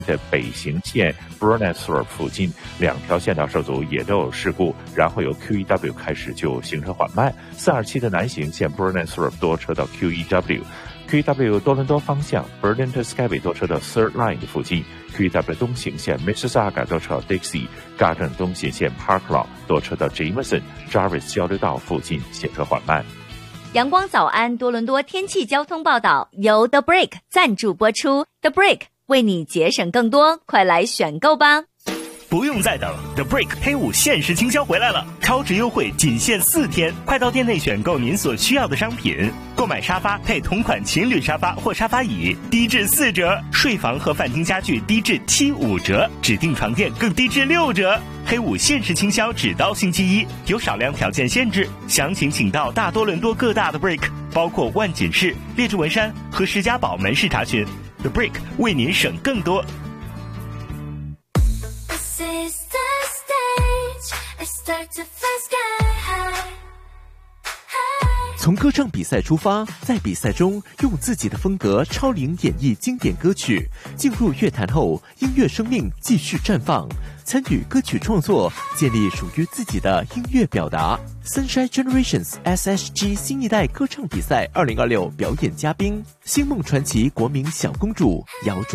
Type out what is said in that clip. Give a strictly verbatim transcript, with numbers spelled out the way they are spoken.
的北行线 Burnetsthorpe 附近，两条线道受阻，也都有事故。然后由 Q E W 开始就行车缓慢。四二七的南行线 Burnetsthorpe 多车到 Q E W。Q E W 多伦多方向 Burlington Skyway 多车到 Third Line 的附近。Q E W 东行线 Mississauga 多车到 Dixie。Garden 东行线 Parklaw 多车到 Jameson。Jarvis 交流道附近行车缓慢。 阳光早安多伦多天气交通报道由 The Break 赞助播出。 The Break 为你节省更多，快来选购吧。 不用再等 ，The Break 黑五限时倾销回来了，超值优惠仅限四天，快到店内选购您所需要的商品。购买沙发配同款情侣沙发或沙发椅，低至四折；睡房和饭厅家具低至七五折，指定床垫更低至六折。黑五限时倾销只到星期一，有少量条件限制，详情请到大多伦多各大的 Break， 包括万锦市、列治文山和石家堡门市查询。The Break 为您省更多。 从歌唱比赛出发，在比赛中用自己的风格超龄演绎经典歌曲，进入乐坛后，音乐生命继续绽放，参与歌曲创作，建立属于自己的音乐表达。Sunshine Generations S S G 新一代歌唱比赛二零二六表演嘉宾：星梦传奇国民小公主姚